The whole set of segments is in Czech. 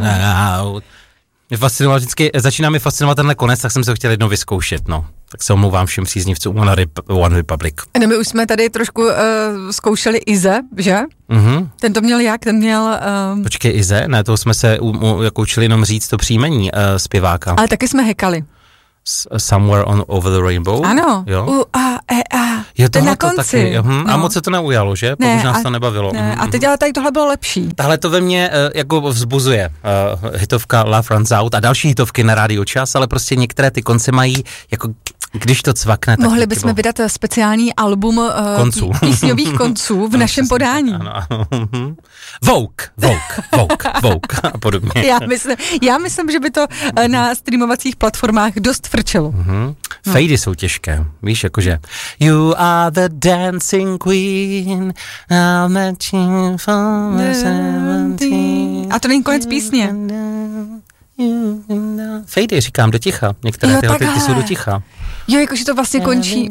Mě fascinoval vždycky, začíná mi fascinovat tenhle konec, tak jsem se ho chtěl jednou vyzkoušet, no. Tak se omlouvám všem příznivcům One Republic. No, my už jsme tady trošku zkoušeli Ize, že? Mhm. Ten to měl jak? Ten měl... Počkej, Ize? Ne, toho jsme se jako učili jenom říct to příjmení zpěváka. Ale taky jsme hekali. Somewhere over the Rainbow? Ano. Jo? Jo, ten na konci. Taky, no. A moc se to neujalo, že? Pokud nás to nebavilo. Ne, a teď ale tady tohle bylo lepší. Tahle to ve mně jako vzbuzuje. Hitovka Love Runs Out a další hitovky na Rádiu Čas, ale prostě některé ty konce mají jako... Když to cvakne, tak... Mohli bychom vydat speciální album písňových konců v našem podání. Ano. Vogue a podobně. Já myslím, že by to na streamovacích platformách dost frčelo. Fejdy jsou těžké, víš, jakože You are the dancing queen, I'll met you for the 17. A to není konec písně. Fejdy, říkám, do ticha. Některé tyhle ty jsou do ticha. Jo, jakože to vlastně končí.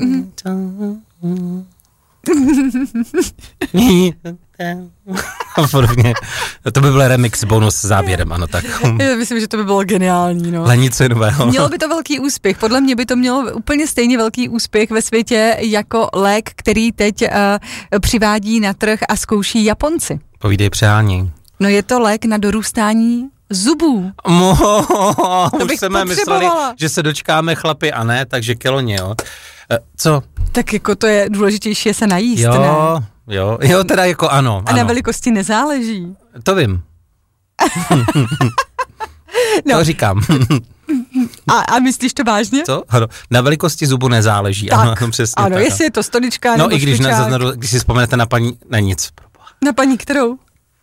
A podobně. To by byl remix bonus s záběrem, ano tak. Já myslím, že to by bylo geniální, no. Nic nového. Mělo by to velký úspěch. Podle mě by to mělo úplně stejně velký úspěch ve světě jako lék, který teď přivádí na trh a zkouší Japonci. Povídej přání. No je to lék na dorůstání zubů. Už jsme mysleli, že se dočkáme chlapi a ne, takže keloně, jo. Co? Tak jako to je důležitější, je se najíst, ne? Jo, teda jako ano. A na velikosti nezáleží. To vím. To říkám. A myslíš to vážně? Co? Ano, na velikosti zubu nezáleží. Tak, ano, přesně ano, tak. Jestli je to stolička nebo i když špičák. Když si vzpomenete na paní, ne nic. Na paní kterou?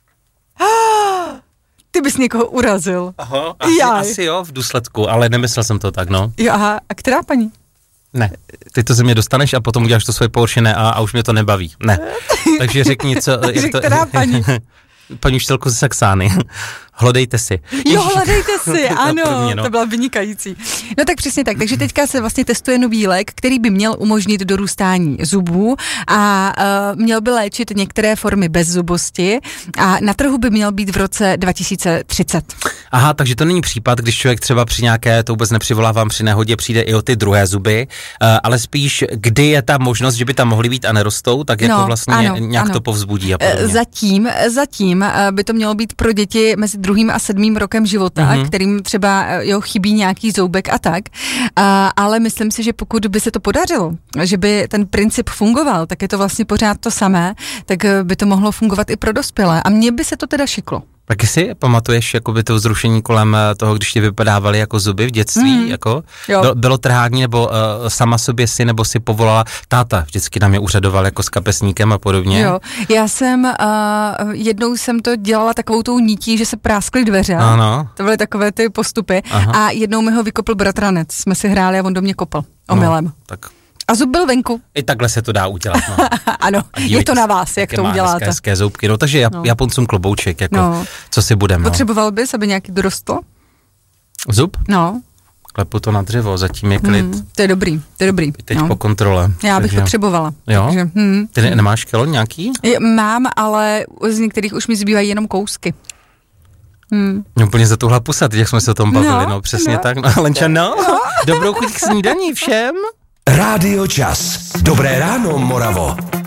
Ty bys někoho urazil. Aha, asi jo, v důsledku, ale nemyslel jsem to tak, no. Jo, aha, a která paní? Ne, ty to ze mě dostaneš a potom uděláš to svoje površené a už mě to nebaví. Ne, takže řekni, co... Která paní? Paní učitelku ze Saxány. Hlodejte si. Jo, hledejte si, ano, prvně, no. To byla vynikající. No tak přesně tak, takže teďka se vlastně testuje nový lék, který by měl umožnit dorůstání zubů a měl by léčit některé formy bezzubosti a na trhu by měl být v roce 2030. Aha, takže to není případ, když člověk třeba při nějaké, to vůbec nepřivolávám, při nehodě přijde i o ty druhé zuby, ale spíš, kdy je ta možnost, že by tam mohly být a nerostou, tak jako vlastně nějak to povzbudí a podobně. Zatím by to mělo být pro děti mezi 2. a 7. rokem života, kterým třeba chybí nějaký zoubek a tak, ale myslím si, že pokud by se to podařilo, že by ten princip fungoval, tak je to vlastně pořád to samé, tak by to mohlo fungovat i pro dospělé a mně by se to teda šiklo. Taky si pamatuješ jakoby to vzrušení kolem toho, když ti vypadávaly jako zuby v dětství, jako? Bylo trhání, nebo sama sobě si, nebo si povolala táta, vždycky na mě úřadoval jako s kapesníkem a podobně. Jo, já jsem, jednou jsem to dělala takovou tou nítí, že se práskly dveře. Ano. To byly takové ty postupy. Aha. A jednou mi ho vykopl bratranec, jsme si hráli a on do mě kopl omylem. Tak. A zub byl venku. I takhle se to dá udělat, no. Ano, je to na vás, jak to uděláte. Hezké zoubky, no, takže Japoncům klobouček, jako, co si budeme. Potřeboval bys, aby nějaký dorostl? Zub? No. Klepu to na dřevo, zatím je klid. To je dobrý. Teď po kontrole. Já bych potřebovala. Jo? Takže, Ty nemáš kelo nějaký? Mám, ale z některých už mi zbývají jenom kousky. Mě úplně za tuhle pusa, teď jak jsme se o tom bavili, no přesně tak. No, Lenča, dobrou chuť k snídaní všem. Rádio Čas. Dobré ráno, Moravo.